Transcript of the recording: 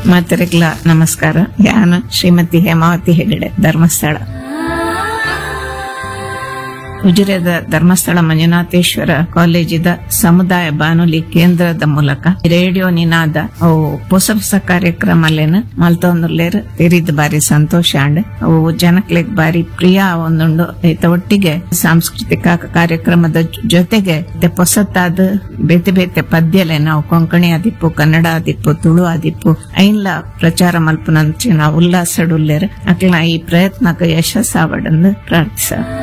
ಮಾತರಿಗ್ಲ ನಮಸ್ಕಾರ. ಯಾನ ಶ್ರೀಮತಿ ಹೇಮಾವತಿ ಹೆಗಡೆ, ಧರ್ಮಸ್ಥಳ. ಉಜಿರೆದ ಧರ್ಮಸ್ಥಳ ಮಂಜುನಾಥೇಶ್ವರ ಕಾಲೇಜಿದ ಸಮುದಾಯ ಬಾನುಲಿ ಕೇಂದ್ರದ ಮೂಲಕ ರೇಡಿಯೋ ನಿನಾದ ಅವು ಹೊಸ ಹೊಸ ಕಾರ್ಯಕ್ರಮಲೇನ ಮಲ್ತೊಂದುರ್ಲೇರ್ ತಿರಿದ್ ಬಾರಿ ಸಂತೋಷ ಅಂಡ್ ಅವು ಜನಕ್ಲೆಗ್ ಬಾರಿ ಪ್ರಿಯ ಒಂದುಂಡು. ಐತ ಒಟ್ಟಿಗೆ ಸಾಂಸ್ಕೃತಿಕ ಕಾರ್ಯಕ್ರಮದ ಜೊತೆಗೆ ಹೊಸತಾದ ಬೇತೆ ಬೇತೆ ಪದ್ಯಲೆ ನಾವು ಕೊಂಕಣಿ ಆದಿಪ್ಪು, ಕನ್ನಡ ಆದಿಪ್ಪು, ತುಳು ಆದಿಪ್ಪು ಐನ್ಲ ಪ್ರಚಾರ ಮಲ್ಪುನಂಚಿನ ಉಲ್ಲಾಸಡುಲ್ಲೇರ್ ಅಕ್ಲ ಈ ಪ್ರಯತ್ನಕ್ಕೆ ಯಶಸ್ಸಾವಡಂದು ಪ್ರಾರ್ಥಿಸ.